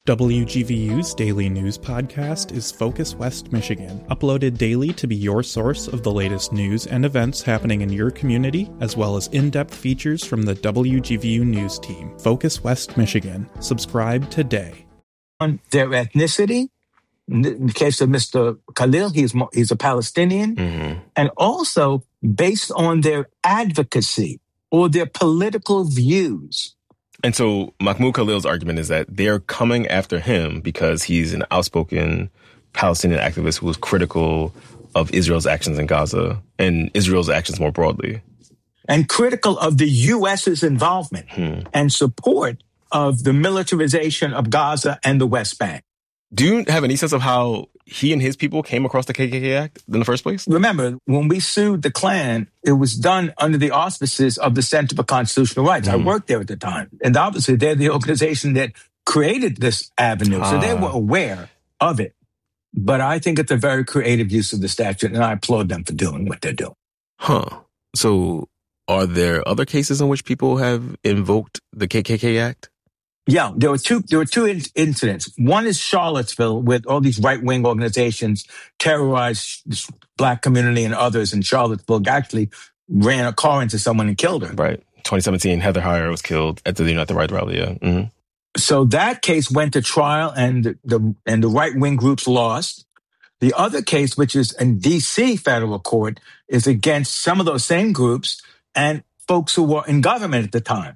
WGVU's daily news podcast is Focus West Michigan, uploaded daily to be your source of the latest news and events happening in your community, as well as in-depth features from the WGVU news team. Focus West Michigan. Subscribe today. On their ethnicity, in the case of Mr. Khalil, he's a Palestinian, and also based on their advocacy or their political views. And so Mahmoud Khalil's argument is that they're coming after him because he's an outspoken Palestinian activist who is critical of Israel's actions in Gaza and Israel's actions more broadly. And critical of the U.S.'s involvement and support of the militarization of Gaza and the West Bank. Do you have any sense of how he and his people came across the KKK Act in the first place? Remember, when we sued the Klan, it was done under the auspices of the Center for Constitutional Rights. I worked there at the time. And obviously, they're the organization that created this avenue. So they were aware of it. But I think it's a very creative use of the statute, and I applaud them for doing what they're doing. So are there other cases in which people have invoked the KKK Act? Yeah, there were two incidents. One is Charlottesville, with all these right-wing organizations terrorized this black community and others in Charlottesville, actually ran a car into someone and killed her. Right. 2017, Heather Heyer was killed at the Unite the Right rally, yeah. So that case went to trial, and the right-wing groups lost. The other case, which is in D.C. federal court, is against some of those same groups and folks who were in government at the time.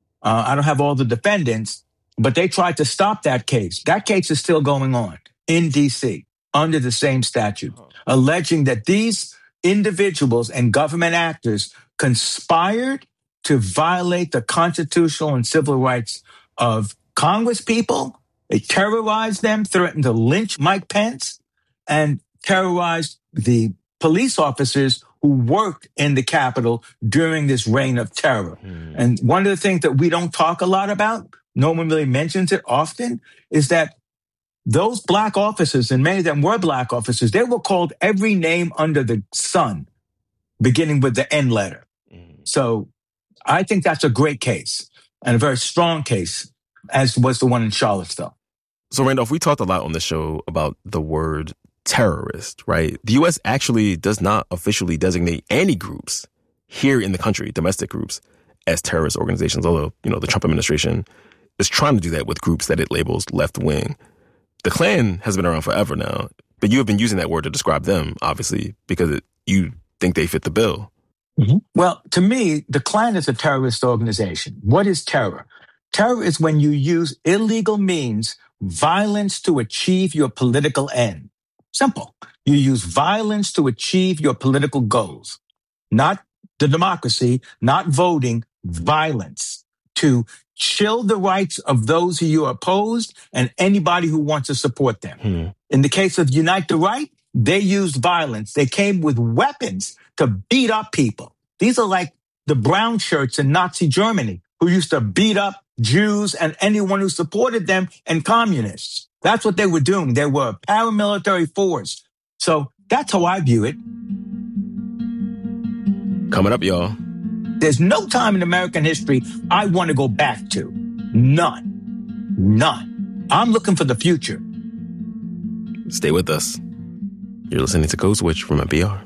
I don't have all the defendants, but they tried to stop that case. That case is still going on in D.C. under the same statute, alleging that these individuals and government actors conspired to violate the constitutional and civil rights of Congress people. They terrorized them, threatened to lynch Mike Pence, and terrorized the police officers who worked in the Capitol during this reign of terror. And one of the things that we don't talk a lot about, no one really mentions it often, is that those black officers, and many of them were black officers, they were called every name under the sun, beginning with the N letter. So I think that's a great case and a very strong case, as was the one in Charlottesville. So Randolph, we talked a lot on the show about the word terrorist, right? The U.S. actually does not officially designate any groups here in the country, domestic groups, as terrorist organizations, although, the Trump administration is trying to do that with groups that it labels left-wing. The Klan has been around forever now, but you have been using that word to describe them, obviously, because you think they fit the bill. Well, to me, the Klan is a terrorist organization. What is terror? Terror is when you use illegal means, violence to achieve your political end. Simple. You use violence to achieve your political goals, not the democracy, not voting, violence to chill the rights of those who you oppose and anybody who wants to support them. In the case of Unite the Right, they used violence. They came with weapons to beat up people. These are like the brown shirts in Nazi Germany who used to beat up Jews and anyone who supported them and communists. That's what they were doing. They were a paramilitary force. So that's how I view it. Coming up, y'all. There's no time in American history I want to go back to. None. I'm looking for the future. Stay with us. You're listening to Code Switch from NPR.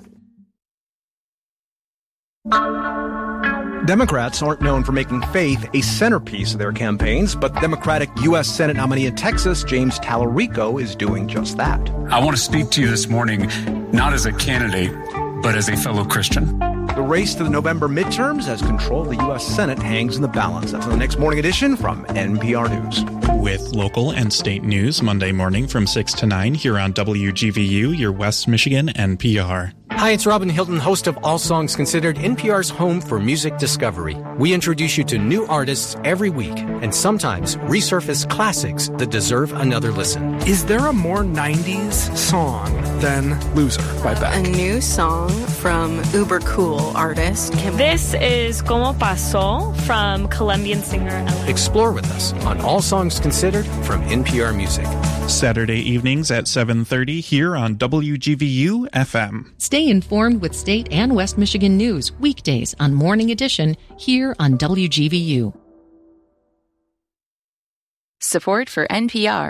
Democrats aren't known for making faith a centerpiece of their campaigns, but Democratic U.S. Senate nominee in Texas, James Tallarico, is doing just that. I want to speak to you this morning, not as a candidate, but as a fellow Christian. The race to the November midterms as control of the U.S. Senate hangs in the balance. That's the next morning edition from NPR News. With local and state news Monday morning from 6 to 9 here on WGVU, your West Michigan NPR. Hi, it's Robin Hilton, host of All Songs Considered, NPR's home for music discovery. We introduce you to new artists every week and sometimes resurface classics that deserve another listen. Is there a more 90s song than Loser by Beck? A new song from uber cool artist Kim. This is Como Pasó from Colombian singer Ella. Explore with us on All Songs Considered from NPR Music. Saturday evenings at 7:30 here on WGVU FM. Stay informed with state and West Michigan news weekdays on Morning Edition here on WGVU. Support for NPR